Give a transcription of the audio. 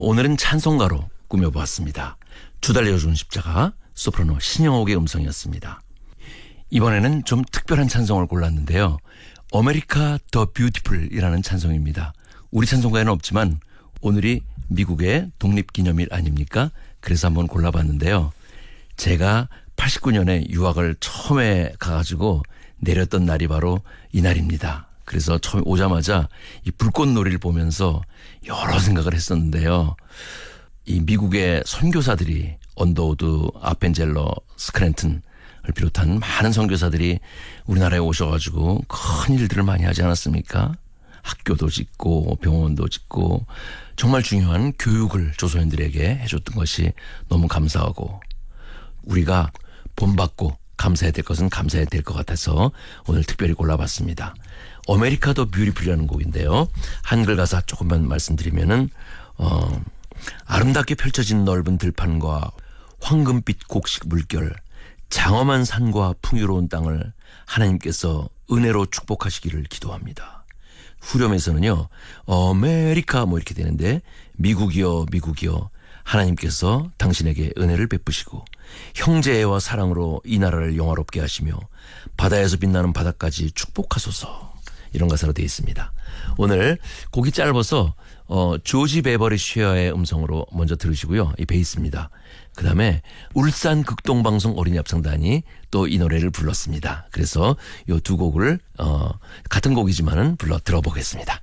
오늘은 찬송가로 꾸며보았습니다. 주달려준 십자가, 소프라노 신영옥의 음성이었습니다. 이번에는 좀 특별한 찬송을 골랐는데요. 아메리카 더 뷰티풀이라는 찬송입니다. 우리 찬송가에는 없지만 오늘이 미국의 독립기념일 아닙니까? 그래서 한번 골라봤는데요. 제가 89년에 유학을 처음에 가가지고 내렸던 날이 바로 이 날입니다. 그래서 처음 오자마자 이 불꽃놀이를 보면서 여러 생각을 했었는데요. 이 미국의 선교사들이 언더우드, 아펜젤러, 스크랜튼을 비롯한 많은 선교사들이 우리나라에 오셔가지고 큰 일들을 많이 하지 않았습니까? 학교도 짓고 병원도 짓고 정말 중요한 교육을 조선인들에게 해줬던 것이 너무 감사하고 우리가 본받고 감사해야 될 것은 감사해야 될 것 같아서 오늘 특별히 골라봤습니다. 아메리카 더 뷰티풀이라는 곡인데요. 한글 가사 조금만 말씀드리면은 아름답게 펼쳐진 넓은 들판과 황금빛 곡식 물결, 장엄한 산과 풍요로운 땅을 하나님께서 은혜로 축복하시기를 기도합니다. 후렴에서는요. 아메리카 뭐 이렇게 되는데 미국이여 미국이여 하나님께서 당신에게 은혜를 베푸시고 형제와 사랑으로 이 나라를 영화롭게 하시며 바다에서 빛나는 바다까지 축복하소서. 이런 가사로 되어 있습니다. 오늘 곡이 짧아서 조지 베버리 쉐어의 음성으로 먼저 들으시고요. 이 베이스입니다. 그 다음에 울산 극동방송 어린이 합창단이 또 이 노래를 불렀습니다. 그래서 이 두 곡을 같은 곡이지만은 불러 들어보겠습니다.